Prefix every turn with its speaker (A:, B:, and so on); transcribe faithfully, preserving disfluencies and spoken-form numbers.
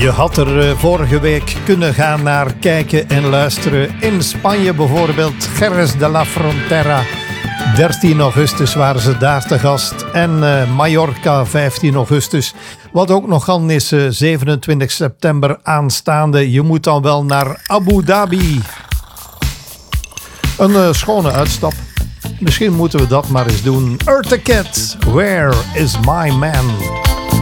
A: Je had er uh, vorige week kunnen gaan naar kijken en luisteren. In Spanje bijvoorbeeld, Jerez de la Frontera. dertien augustus waren ze daar te gast. En uh, Mallorca, vijftien augustus. Wat ook nog kan is uh, zevenentwintig september aanstaande. Je moet dan wel naar Abu Dhabi. Een uh, schone uitstap. Misschien moeten we dat maar eens doen. Eartha Kitt, Where is my man?